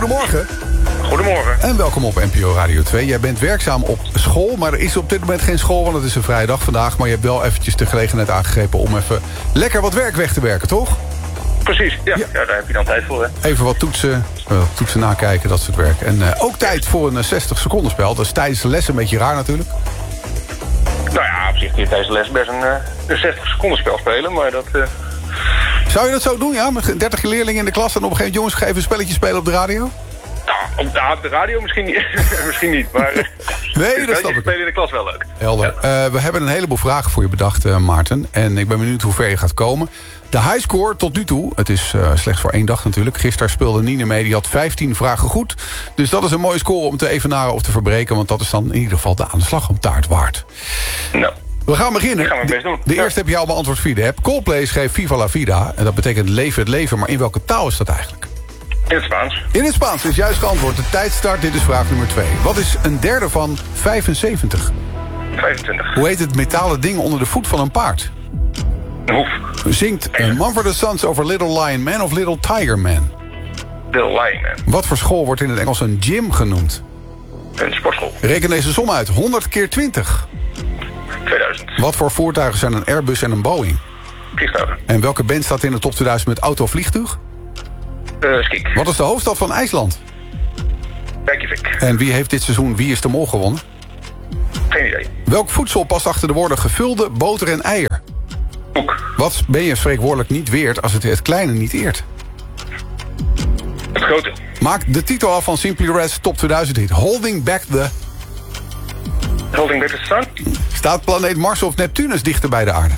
goedemorgen. Goedemorgen. En welkom op NPO Radio 2. Jij bent werkzaam op school, maar er is op dit moment geen school, want het is een vrije dag vandaag. Maar je hebt wel eventjes de gelegenheid aangegrepen om even lekker wat werk weg te werken, toch? Precies, ja, daar heb je dan tijd voor. Hè? Even wat toetsen nakijken, dat soort werk. En ook tijd voor een 60 seconden spel. Dat is tijdens de les een beetje raar natuurlijk. Nou ja, op zich kun je tijdens de les best een 60 seconden spel spelen, maar dat... Zou je dat zo doen, ja? Met 30 leerlingen in de klas en op een gegeven moment... jongens, ga even een spelletje spelen op de radio? Nou, op de radio misschien niet, misschien niet, maar... Nee, dat snap ik. Spelen in de klas wel leuk. Helder. Ja. We hebben een heleboel vragen voor je bedacht, Maarten. En ik ben benieuwd hoe ver je gaat komen. De highscore tot nu toe, het is slechts voor 1 dag natuurlijk. Gisteren speelde Nine mee, die had 15 vragen goed. Dus dat is een mooie score om te evenaren of te verbreken. Want dat is dan in ieder geval de aan de slag om taart waard. Nou. We gaan beginnen. Dat gaan we best doen. De eerste heb je al beantwoord via de app. Coldplay schreef Viva la Vida. En dat betekent leven het leven. Maar in welke taal is dat eigenlijk? In het Spaans. In het Spaans is juist geantwoord. De tijd start. Dit is vraag nummer 2. Wat is een derde van 75? 25. Hoe heet het metalen ding onder de voet van een paard? Een hoef. Zingt Mumford & Sons over Little Lion Man of Little Tiger Man? Little Lion Man. Wat voor school wordt in het Engels een gym genoemd? Een sportschool. Reken deze som uit. 100 keer 20. 2000. Wat voor voertuigen zijn een Airbus en een Boeing? Vliegtuigen. En welke band staat in de top 2000 met auto of vliegtuig? Skik. Wat is de hoofdstad van IJsland? Reykjavik. En wie heeft dit seizoen Wie is de Mol gewonnen? Geen idee. Welk voedsel past achter de woorden gevulde, boter en eier? Koek. Wat ben je spreekwoordelijk niet weerd als het kleine niet eert? Het grote. Maak de titel af van Simply Red's top 2000 hit. Holding Back the... Holding Back the Sun. Staat planeet Mars of Neptunus dichter bij de aarde?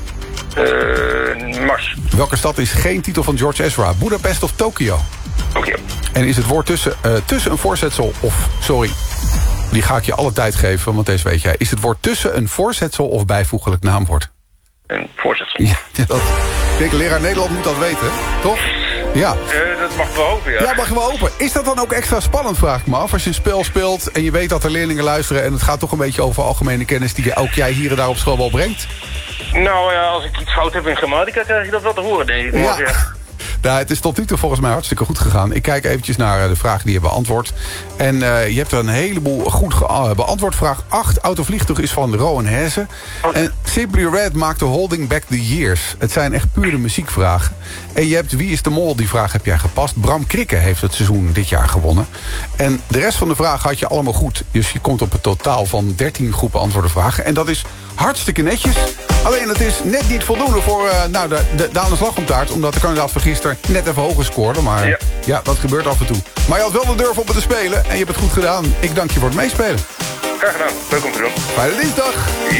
Mars. Welke stad is geen titel van George Ezra? Budapest of Tokio? Tokio. En is het woord tussen een voorzetsel of... Sorry, die ga ik je alle tijd geven, want deze weet jij. Is het woord tussen een voorzetsel of bijvoeglijk naamwoord? Een voorzetsel. Ja, dat... Ik denk, leraar Nederland moet dat weten, toch? Ja. Dat mag wel hopen, ja. Ja, mag je wel open. Is dat dan ook extra spannend, vraag ik me af. Als je een spel speelt en je weet dat er leerlingen luisteren... en het gaat toch een beetje over algemene kennis... die ook jij hier en daar op school wel brengt? Nou ja, als ik iets fout heb in grammatica... krijg je dat wel te horen, denk ik. Ja. Nou, het is tot nu toe volgens mij hartstikke goed gegaan. Ik kijk eventjes naar de vragen die je beantwoord. En je hebt er een heleboel goed beantwoord. Vraag 8, autovliegtuig is van Rowan Hesse. Okay. En Simply Red maakte Holding Back the Years. Het zijn echt pure muziekvragen. En je hebt Wie is de Mol, die vraag heb jij gepast. Bram Krikke heeft het seizoen dit jaar gewonnen. En de rest van de vragen had je allemaal goed. Dus je komt op een totaal van 13 goed beantwoorde vragen. En dat is hartstikke netjes. Alleen het is net niet voldoende voor de aan de slag om taart. Omdat de kandidaat van gisteren net even hoger scoorde. Maar ja, dat gebeurt af en toe. Maar je had wel de durf om het te spelen. En je hebt het goed gedaan. Ik dank je voor het meespelen. Graag gedaan. Leuk om te doen. Fijne dinsdag.